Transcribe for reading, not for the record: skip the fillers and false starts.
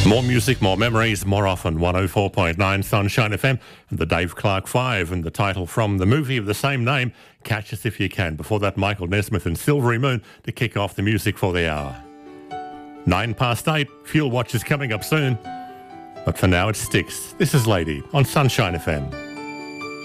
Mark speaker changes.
Speaker 1: More music, more memories, more often. 104.9 Sunshine FM and the Dave Clark 5 and the title from the movie of the same name, Catch Us If You Can. Before that, Michael Nesmith and Silvery Moon to kick off the music for the hour. 8:09, Fuel Watch is coming up soon. But for now, it's Styx. This is Lady on Sunshine FM.